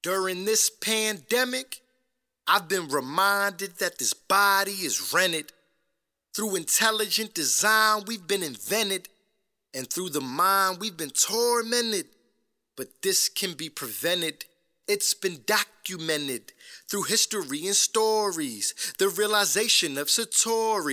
During this pandemic, I've been reminded that this body is rented. Through intelligent design, we've been invented, and through the mind, we've been tormented. But this can be prevented. It's been documented through history and stories, the realization of Satori.